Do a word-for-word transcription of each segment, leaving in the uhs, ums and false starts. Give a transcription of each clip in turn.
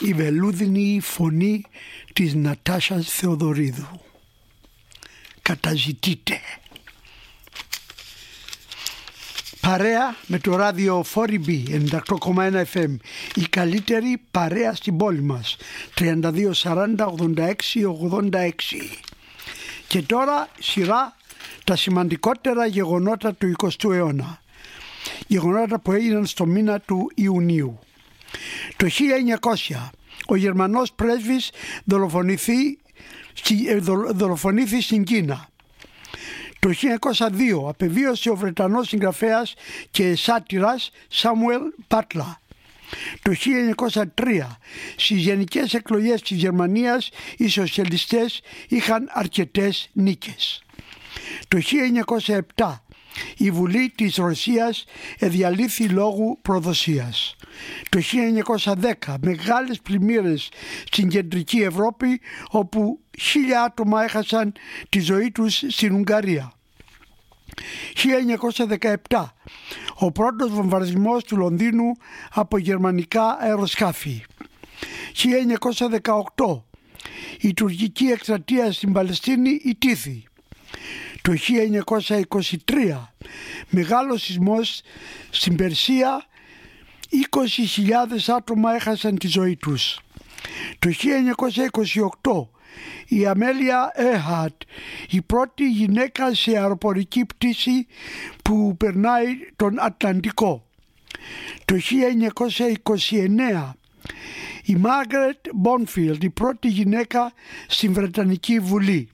η βελούδινη φωνή της Νατάσας Θεοδωρίδου. Καταζητείτε. Παρέα με το ράδιο φορ ι μπι ενενήντα οκτώ κόμμα ένα εφ εμ, η καλύτερη παρέα στην πόλη μας, τριάντα δύο σαράντα ογδόντα έξι ογδόντα έξι. Και τώρα σειρά τα σημαντικότερα γεγονότα του εικοστού αιώνα. Γεγονότα που έγιναν στο μήνα του Ιουνίου. Το χίλια εννιακόσια ο Γερμανός πρέσβης δολοφονηθεί, δολοφονήθη στην Κίνα. Το χίλια εννιακόσια δύο απεβίωσε ο Βρετανός συγγραφέας και σάτυρας Σάμουελ Μπάτλα. Το χίλια εννιακόσια τρία στις γενικές εκλογές της Γερμανίας οι σοσιαλιστές είχαν αρκετές νίκες. Το χίλια εννιακόσια επτά η Βουλή της Ρωσίας εδιαλήθη λόγου προδοσίας. Το χίλια εννιακόσια δέκα μεγάλες πλημμύρες στην κεντρική Ευρώπη, όπου χίλια άτομα έχασαν τη ζωή τους στην Ουγγαρία. χίλια εννιακόσια δεκαεπτά ο πρώτος βομβαρδισμός του Λονδίνου από γερμανικά αεροσκάφη. χίλια εννιακόσια δεκαοκτώ η τουρκική εκστρατεία στην Παλαιστίνη ιτήθη. Το χίλια εννιακόσια είκοσι τρία μεγάλος σεισμός στην Περσία, είκοσι χιλιάδες άτομα έχασαν τη ζωή τους. Το χίλια εννιακόσια είκοσι οκτώ η Αμέλια Έαρχαρτ, η πρώτη γυναίκα σε αεροπορική πτήση που περνάει τον Ατλαντικό. Το χίλια εννιακόσια είκοσι εννέα η Μάργαρετ Μπόνφιλντ, η πρώτη γυναίκα στην Βρετανική Βουλή.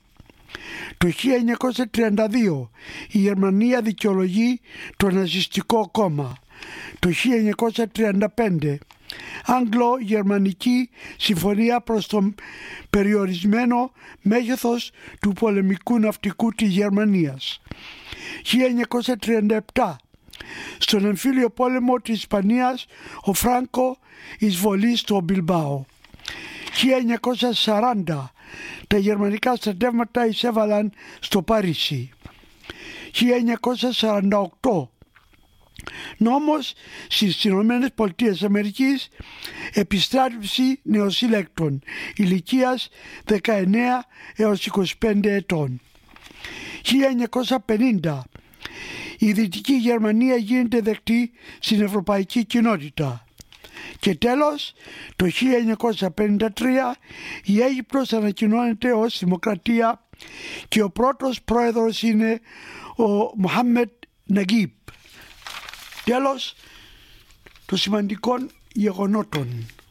Το χίλια εννιακόσια τριάντα δύο η Γερμανία δικαιολογεί το ναζιστικό κόμμα. Το χίλια εννιακόσια τριάντα πέντε Άγγλο-Γερμανική συμφωνία προς το περιορισμένο μέγεθος του πολεμικού ναυτικού της Γερμανίας. χίλια εννιακόσια τριάντα επτά στον εμφύλιο πόλεμο της Ισπανίας ο Φράνκο εισβολή στο Μπιλμπάο. χίλια εννιακόσια σαράντα τα γερμανικά στρατεύματα εισέβαλαν στο Παρίσι. χίλια εννιακόσια σαράντα οκτώ νόμος στις Ηνωμένες Πολιτείες Αμερικής, επιστράτευση νεοσύλλεκτων ηλικίας δεκαεννέα έως είκοσι πέντε ετών. χίλια εννιακόσια πενήντα η Δυτική Γερμανία γίνεται δεκτή στην Ευρωπαϊκή Κοινότητα. Και τέλος, το χίλια εννιακόσια πενήντα τρία η Αίγυπτος ανακοινώνεται ως δημοκρατία και ο πρώτος πρόεδρος είναι ο Μοχάμεντ Ναγκίμπ. Τέλος των σημαντικών γεγονότων.